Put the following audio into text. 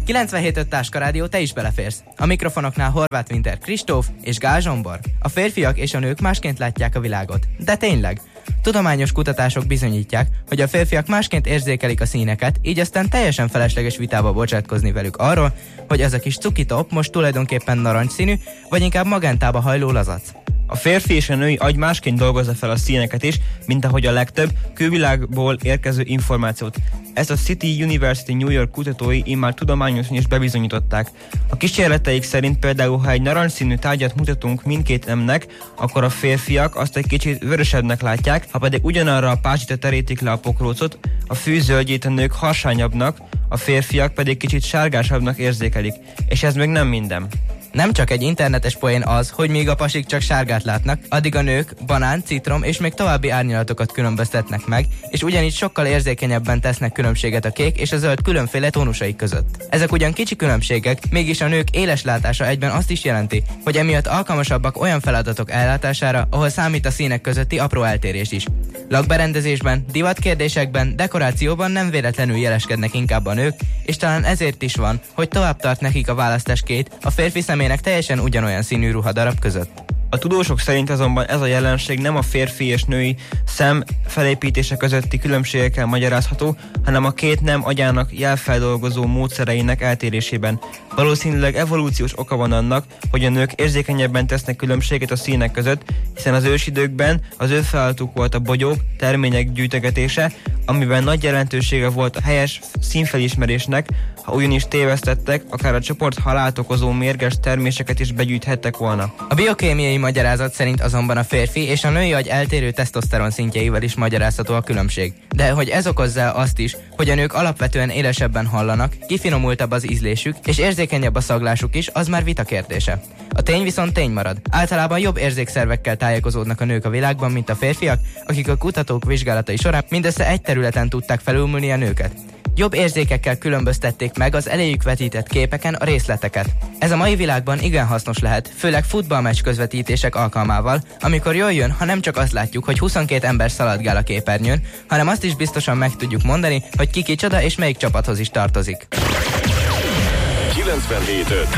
97.5 Táska Rádió, te is beleférsz. A mikrofonoknál Horváth Winter Kristóf és Gál Zsombor. A férfiak és a nők másként látják a világot. De tényleg. Tudományos kutatások bizonyítják, hogy a férfiak másként érzékelik a színeket, így aztán teljesen felesleges vitába bocsátkozni velük arról, hogy az a kis cukitop most tulajdonképpen narancsszínű, vagy inkább magentába hajló lazac. A férfi és a női agy másként dolgozza fel a színeket is, mint ahogy a legtöbb külvilágból érkező információt. Ezt a City University New York kutatói immár tudományosan is bebizonyították. A kísérleteik szerint például, ha egy narancsszínű tárgyat mutatunk mindkét nemnek, akkor a férfiak azt egy kicsit vörösebbnek látják, ha pedig ugyanarra a pázsitra terítik le a pokrócot, a fű zöldjét a nők harsányabbnak, a férfiak pedig kicsit sárgásabbnak érzékelik. És ez még nem minden. Nem csak egy internetes poén az, hogy míg a pasik csak sárgát látnak, addig a nők banán, citrom és még további árnyalatokat különböztetnek meg, és ugyanígy sokkal érzékenyebben tesznek különbséget a kék és a zöld különféle tónusai között. Ezek ugyan kicsi különbségek, mégis a nők éles látása egyben azt is jelenti, hogy emiatt alkalmasabbak olyan feladatok ellátására, ahol számít a színek közötti apró eltérés is. Lakberendezésben, divatkérdésekben, dekorációban nem véletlenül jeleskednek inkább a nők, és talán ezért is van, hogy tovább tart nekik a választás két, a férfi személynek teljesen ugyanolyan színű ruhadarab között. A tudósok szerint azonban ez a jelenség nem a férfi és női szem felépítése közötti különbségekkel magyarázható, hanem a két nem agyának jelfeldolgozó módszereinek eltérésében. Valószínűleg evolúciós oka van annak, hogy a nők érzékenyebben tesznek különbséget a színek között, hiszen az ősidőkben az ő feladatuk volt a bogyók, termények gyűjtögetése, amiben nagy jelentősége volt a helyes színfelismerésnek, ha ugyanis tévesztettek, akár a csoport halált okozó mérges terméseket is begyűjthettek volna. A biokémiai magyarázat szerint azonban a férfi és a női agy eltérő tesztoszteron szintjeivel is magyarázható a különbség. De hogy ez okozza azt is, hogy a nők alapvetően élesebben hallanak, kifinomultabb az ízlésük és érzékenyebb a szaglásuk is, az már vita kérdése. A tény viszont tény marad. Általában jobb érzékszervekkel tájékozódnak a nők a világban, mint a férfiak, akik a kutatók vizsgálatai során mindössze egy területen tudták felülmúlni a nőket. Jobb érzékekkel különböztették meg az eléjük vetített képeken a részleteket. Ez a mai világban igen hasznos lehet, főleg futballmeccs közvetítések alkalmával, amikor jól jön, ha nem csak azt látjuk, hogy 22 ember szaladgál a képernyőn, hanem azt is biztosan meg tudjuk mondani, hogy ki kicsoda és melyik csapathoz is tartozik. 97.5